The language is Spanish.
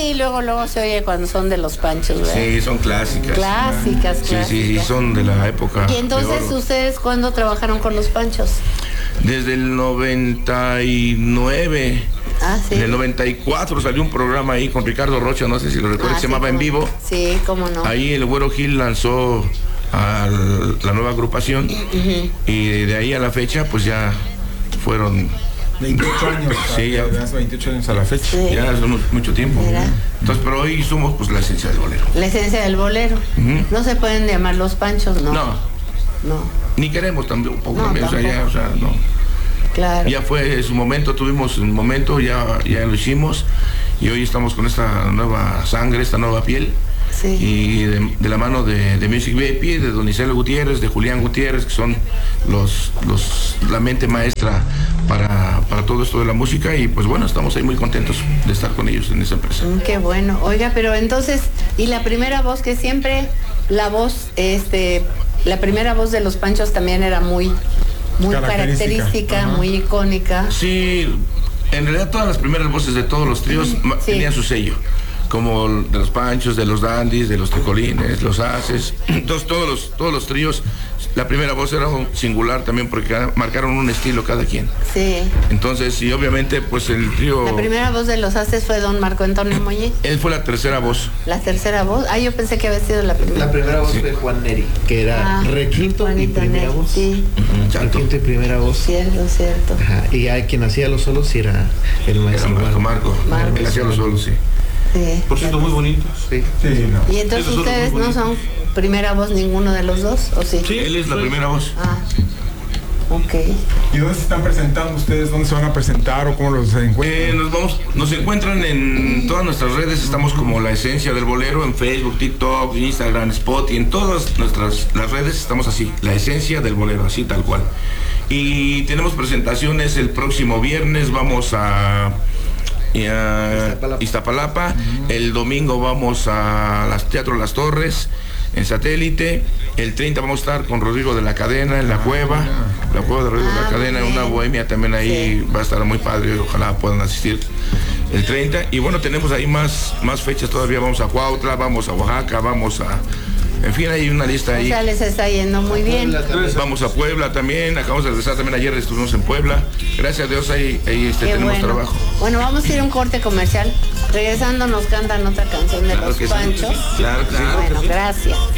Sí, luego se oye cuando son de los Panchos, ¿verdad? Sí, son clásicas. Clásicas. Sí, son de la época. Y entonces, ¿ustedes cuándo trabajaron con los Panchos? Desde el 99. Sí. En el 94 salió un programa ahí con Ricardo Rocha, no sé si lo recuerdas, se llamaba En Vivo. Sí, cómo no. Ahí el Güero Gil lanzó a la nueva agrupación y de ahí a la fecha pues ya fueron 28 años. Sí, ya 28 años a la fecha. Sí. Ya es mucho tiempo. Mira. Entonces, pero hoy somos pues la esencia del bolero. La esencia del bolero. No se pueden llamar los Panchos, ¿no? No. Ni queremos tampoco. No, también, o sea, no. Claro. Ya fue su momento, tuvimos un momento, ya lo hicimos y hoy estamos con esta nueva sangre, esta nueva piel. Sí. Y de la mano de Music VIP, de Don Iselo Gutiérrez, de Julián Gutiérrez, que son la mente maestra para todo esto de la música, y pues bueno, estamos ahí muy contentos de estar con ellos en esa empresa. Qué bueno. Oiga, pero entonces, y la primera voz, que siempre la primera voz de los Panchos también era muy característica, muy icónica. Sí, en realidad todas las primeras voces de todos los tríos tenían su sello, como de los Panchos, de los Dandys, de los Tecolines, los Haces. Entonces todos los tríos, la primera voz era singular también porque marcaron un estilo cada quien. Sí. Entonces, y obviamente pues el trío... La primera voz de los Haces fue don Marco Antonio Muñiz. Él fue la tercera voz. ¿La tercera voz? Yo pensé que había sido la primera. La primera voz fue Juan Neri, que era requinto y primera voz. Sí. Requinto y primera voz. Cierto. Ajá. Y quien hacía los solos sí era el maestro Marco. Él hacía los solos, sí. Por cierto, muy bonitos. Sí. No. ¿Y entonces ustedes no son primera voz ninguno de los dos, o sí? Sí, él es la primera voz. Ok. ¿Y dónde se están presentando ustedes? ¿Dónde se van a presentar o cómo los encuentran? Nos encuentran en todas nuestras redes, estamos como La Esencia del Bolero, en Facebook, TikTok, Instagram, Spotify, en todas las redes estamos así, La Esencia del Bolero, así tal cual. Y tenemos presentaciones el próximo viernes, vamos a Iztapalapa. El domingo vamos a Teatro Las Torres en Satélite. El 30 vamos a estar con Rodrigo de la Cadena en la cueva de Rodrigo de la Cadena, una bohemia también ahí, va a estar muy padre, ojalá puedan asistir el 30. Y bueno, tenemos ahí más fechas todavía, vamos a Cuautla, vamos a Oaxaca, en fin, hay una lista ahí. O sea, les está yendo muy bien. Vamos a Puebla también, acabamos de regresar también, ayer estuvimos en Puebla. Gracias a Dios ahí tenemos trabajo. Bueno, vamos a ir a un corte comercial. Regresando nos cantan otra canción de los Panchos. Claro que sí. Bueno, gracias.